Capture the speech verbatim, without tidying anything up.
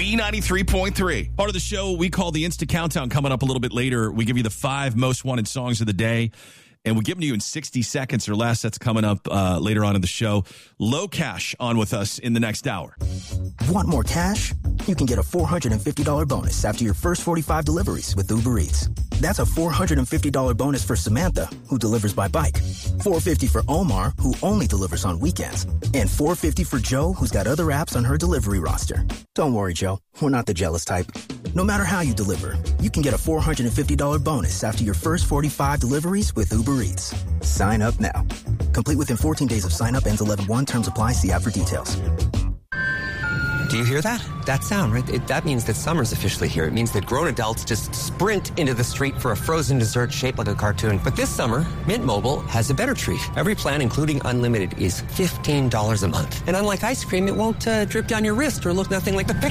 B ninety-three point three. Part of the show we call the Insta Countdown. Coming up a little bit later, we give you the five most wanted songs of the day, and we give them to you in sixty seconds or less. That's coming up uh, later on in the show. Low Cash on with us in the next hour. Want more cash? You can get a four hundred fifty dollars bonus after your first forty-five deliveries with Uber Eats. That's a four hundred fifty dollars bonus for Samantha, who delivers by bike. four hundred fifty dollars for Omar, who only delivers on weekends. And four hundred fifty dollars for Joe, who's got other apps on her delivery roster. Don't worry, Joe. We're not the jealous type. No matter how you deliver, you can get a four hundred fifty dollars bonus after your first forty-five deliveries with Uber Eats. Sign up now. Complete within fourteen days of sign up. Ends eleven one. Terms apply. See app for details. Do you hear that? That sound, right? It, that means that summer's officially here. It means that grown adults just sprint into the street for a frozen dessert shaped like a cartoon. But this summer, Mint Mobile has a better treat. Every plan, including unlimited, is fifteen dollars a month. And unlike ice cream, it won't uh, drip down your wrist or look nothing like the picture.